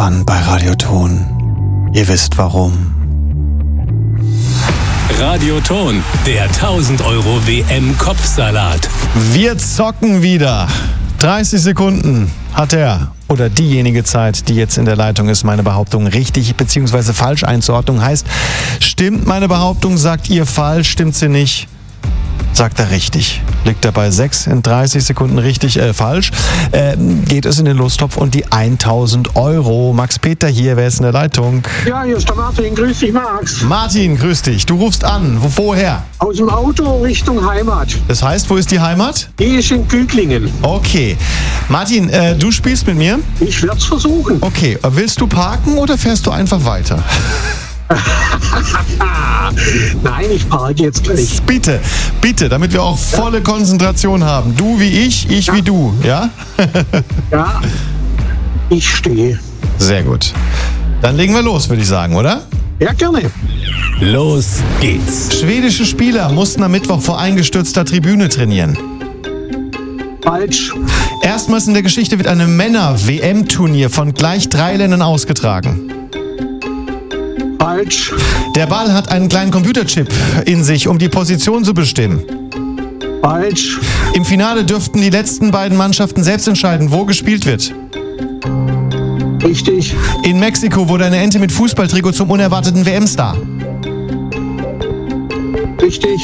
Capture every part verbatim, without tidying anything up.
an bei Radioton. Ihr wisst warum. Radioton, der tausend Euro W M-Kopfsalat. Wir zocken wieder. dreißig Sekunden hat er oder diejenige Zeit, die jetzt in der Leitung ist, meine Behauptung richtig bzw. falsch einzuordnen. Heißt, stimmt meine Behauptung, sagt ihr falsch, stimmt sie nicht, sagt er richtig. Liegt er bei sechs in dreißig Sekunden richtig, äh, falsch, äh, geht es in den Lostopf und die tausend Euro. Max Peter hier, wer ist in der Leitung? Ja, hier ist der Martin. Grüß dich, Max. Martin, grüß dich. Du rufst an. Wo, woher? Aus dem Auto Richtung Heimat. Das heißt, wo ist die Heimat? Die ist in Küglingen. Okay. Martin, äh, du spielst mit mir? Ich werde es versuchen. Okay. Willst du parken oder fährst du einfach weiter? Nein, ich parke jetzt gleich. Bitte, bitte, damit wir auch volle Konzentration haben. Du wie ich, ich ja. wie du, ja? Ja, ich stehe. Sehr gut. Dann legen wir los, würde ich sagen, oder? Ja, gerne. Los geht's. Schwedische Spieler mussten am Mittwoch vor eingestürzter Tribüne trainieren. Falsch. Erstmals in der Geschichte wird ein Männer-W M-Turnier von gleich drei Ländern ausgetragen. Falsch. Der Ball hat einen kleinen Computerchip in sich, um die Position zu bestimmen. Falsch. Im Finale dürften die letzten beiden Mannschaften selbst entscheiden, wo gespielt wird. Richtig. In Mexiko wurde eine Ente mit Fußballtrikot zum unerwarteten W M-Star. Richtig.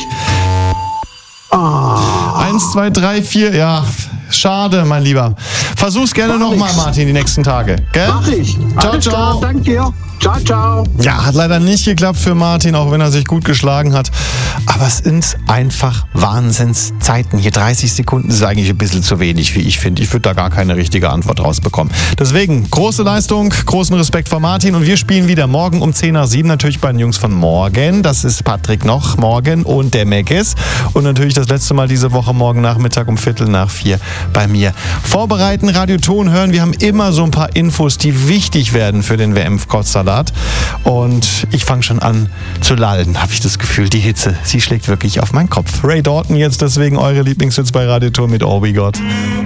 Ah. Eins, zwei, drei, vier, ja, schade, mein Lieber. Versuch's gerne nochmal, Martin, die nächsten Tage. Gell? Mach ich. Ciao, Alles ciao. klar, danke dir. Ciao, ciao. Ja, hat leider nicht geklappt für Martin, auch wenn er sich gut geschlagen hat. Aber es sind einfach Wahnsinnszeiten. Hier dreißig Sekunden ist eigentlich ein bisschen zu wenig, wie ich finde. Ich würde da gar keine richtige Antwort rausbekommen. Deswegen, große Leistung, großen Respekt vor Martin. Und wir spielen wieder morgen um zehn nach sieben, natürlich bei den Jungs von Morgen. Das ist Patrick noch, Morgen und der Meckes. Und natürlich das letzte Mal diese Woche morgen Nachmittag um Viertel nach vier bei mir. Vorbereiten, Radioton hören. Wir haben immer so ein paar Infos, die wichtig werden für den W M-Kopfsalat. Und ich fange schon an zu lallen, habe ich das Gefühl. Die Hitze, sie schlägt wirklich auf meinen Kopf. Ray Dalton jetzt deswegen eure Lieblingshits bei Radioton mit All We Got.